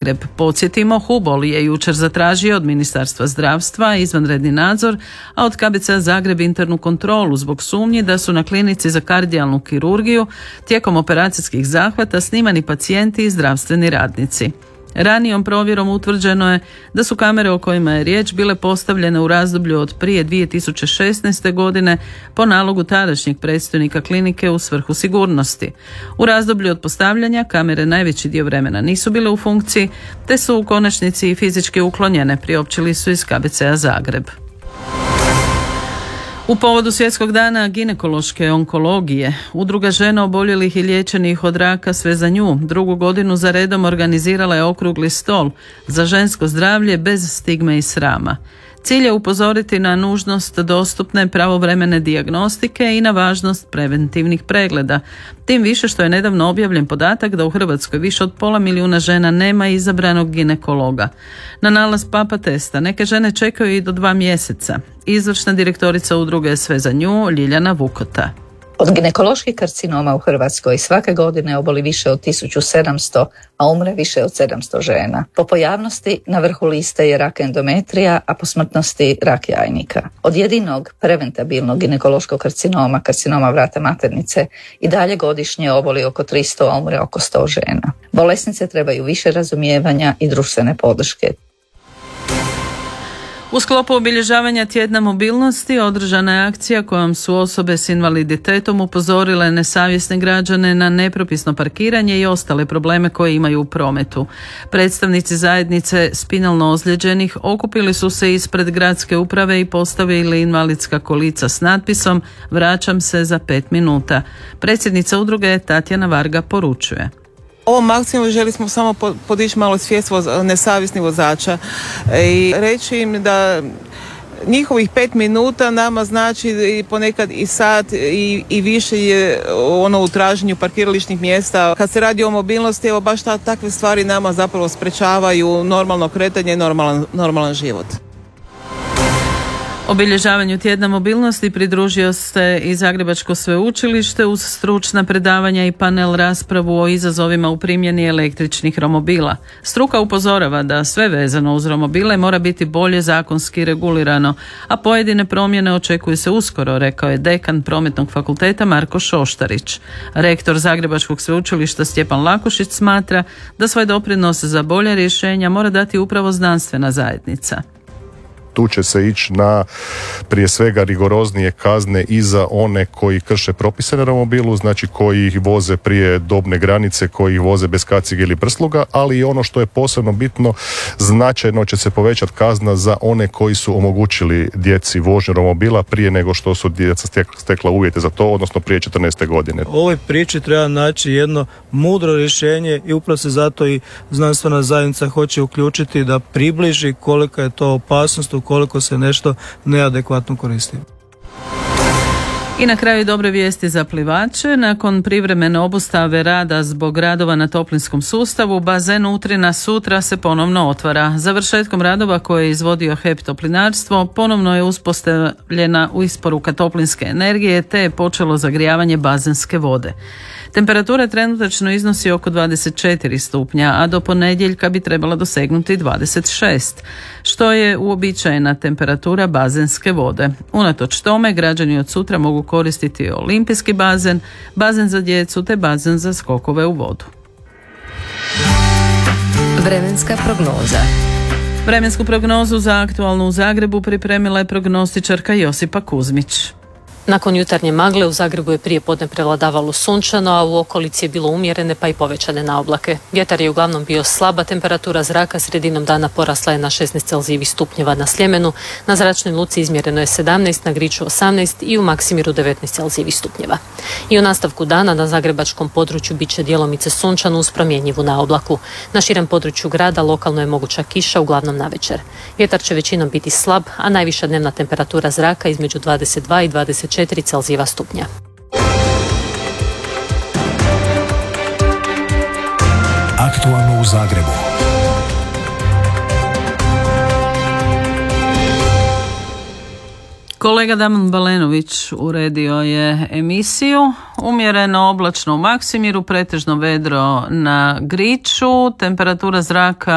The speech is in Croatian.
Zagreb. Podsjetimo, Hubol je jučer zatražio od Ministarstva zdravstva izvanredni nadzor, a od KBC Zagreb internu kontrolu zbog sumnji da su na klinici za kardijalnu kirurgiju tijekom operacijskih zahvata snimani pacijenti i zdravstveni radnici. Ranijom provjerom utvrđeno je da su kamere o kojima je riječ bile postavljene u razdoblju od prije 2016. godine po nalogu tadašnjeg predstojnika klinike u svrhu sigurnosti. U razdoblju od postavljanja kamere najveći dio vremena nisu bile u funkciji, te su u konačnici i fizički uklonjene, priopćili su iz KBC-a Zagreb. U povodu Svjetskog dana ginekološke onkologije, Udruga žena oboljelih i liječenih od raka Sve za nju drugu godinu za redom organizirala je okrugli stol za žensko zdravlje bez stigme i srama. Cilj je upozoriti na nužnost dostupne pravovremene dijagnostike i na važnost preventivnih pregleda. Tim više što je nedavno objavljen podatak da u Hrvatskoj više od 500.000 žena nema izabranog ginekologa. Na nalaz PAPA testa neke žene čekaju i do 2 mjeseca. Izvršna direktorica udruge Sve za nju, Ljiljana Vukota. Od ginekoloških karcinoma u Hrvatskoj svake godine oboli više od 1700, a umre više od 700 žena. Po pojavnosti na vrhu liste je rak endometrija, a po smrtnosti rak jajnika. Od jedinog preventabilnog ginekološkog karcinoma, karcinoma vrata maternice, i dalje godišnje oboli oko 300, a umre oko 100 žena. Bolesnice trebaju više razumijevanja i društvene podrške. U sklopu obilježavanja tjedna mobilnosti održana je akcija kojom su osobe s invaliditetom upozorile nesavjesne građane na nepropisno parkiranje i ostale probleme koje imaju u prometu. Predstavnici zajednice spinalno ozlijeđenih okupili su se ispred gradske uprave i postavili invalidska kolica s natpisom "Vraćam se za 5 minuta". Predsjednica udruge Tatjana Varga poručuje: Ovom akcijom želi smo samo podići malo svijest nesavjesnih vozača i reći im da njihovih 5 minuta nama znači i ponekad i sat i više je ono u traženju parkirališnih mjesta. Kad se radi o mobilnosti, evo baš takve stvari nama zapravo sprečavaju normalno kretanje i normalan život. Obilježavanju tjedna mobilnosti pridružio se i Zagrebačko sveučilište uz stručna predavanja i panel raspravu o izazovima u primjeni električnih romobila. Struka upozorava da sve vezano uz romobile mora biti bolje zakonski regulirano, a pojedine promjene očekuju se uskoro, rekao je dekan Prometnog fakulteta Marko Šoštarić. Rektor Zagrebačkog sveučilišta Stjepan Lakušić smatra da svoj doprinos za bolje rješenja mora dati upravo znanstvena zajednica. Tu će se ići na prije svega rigoroznije kazne i za one koji krše propise na romobilu, znači koji ih voze prije dobne granice, koji ih voze bez kacige ili prsluga, ali i ono što je posebno bitno, značajno će se povećati kazna za one koji su omogućili djeci vožnju romobila prije nego što su djeca stekla uvjete za to, odnosno prije 14. godine. U ovoj priči treba naći jedno mudro rješenje i upravo se zato i znanstvena zajednica hoće uključiti da približi kolika je to opasnost koliko se nešto neadekvatno koristi. I na kraju dobre vijesti za plivače. Nakon privremene obustave rada zbog radova na toplinskom sustavu, bazen Utrina sutra se ponovno otvara. Završetkom radova koje je izvodio HEP Toplinarstvo ponovno je uspostavljena isporuka toplinske energije te je počelo zagrijavanje bazenske vode. Temperatura trenutačno iznosi oko 24 stupnja, a do ponedjeljka bi trebala dosegnuti 26, što je uobičajena temperatura bazenske vode. Unatoč tome, građani od sutra mogu koristiti olimpijski bazen, bazen za djecu te bazen za skokove u vodu. Vremenska prognoza. Vremensku prognozu za aktualnu u Zagrebu pripremila je prognostičarka Josipa Kuzmić. Nakon jutarnje magle u Zagrebu je prije podne prevladavalo sunčano, a u okolici je bilo umjerene pa i povećane naoblake. Vjetar je uglavnom bio slaba, temperatura zraka sredinom dana porasla je na 16 celzijevih stupnjeva na Sljemenu, na Zračnoj luci izmjereno je 17, na Griču 18 i u Maksimiru 19 celzijevih stupnjeva. I u nastavku dana na zagrebačkom području bit će djelomice sunčano uz promjenjivu naoblaku. Na širem području grada lokalno je moguća kiša, uglavnom navečer. Vjetar će većinom biti slab, a najviša dnevna temperatura zraka između 22 i 24 celzijeva stupnja. Aktualno u Zagrebu. Kolega Damjan Balenović uredio je emisiju. Umjereno oblačno u Maksimiru, pretežno vedro na Griču, temperatura zraka